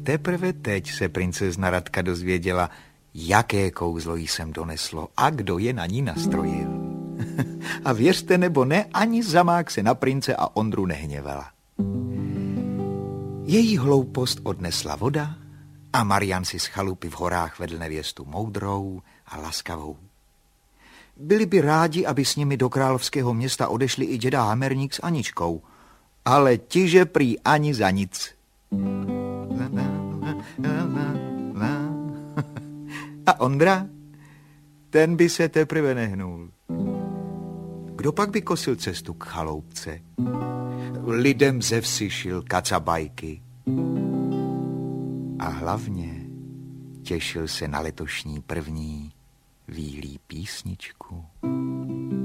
teprve teď se princezna Radka dozvěděla, jaké kouzlo jí sem doneslo a kdo je na ní nastrojil. A věřte nebo ne, ani zamák se na prince a Ondru nehněvala. Její hloupost odnesla voda a Marian si z chalupy v horách vedl nevěstu moudrou a laskavou. Byli by rádi, aby s nimi do královského města odešli i děda Hamerník s Aničkou, ale tiže prý ani za nic. A Ondra? Ten by se teprve nehnul. Kdo pak by kosil cestu k chaloupce? Lidem ze vsi šil kacabajky. A hlavně těšil se na letošní první výlí písničku.